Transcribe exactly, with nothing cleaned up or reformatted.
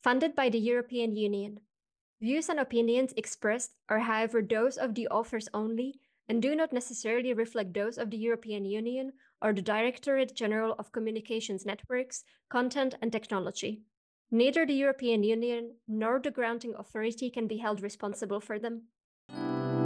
Funded by the European Union. Views and opinions expressed are, however, those of the authors only and do not necessarily reflect those of the European Union or the Directorate General of Communications Networks, Content and Technology. Neither the European Union nor the granting authority can be held responsible for them.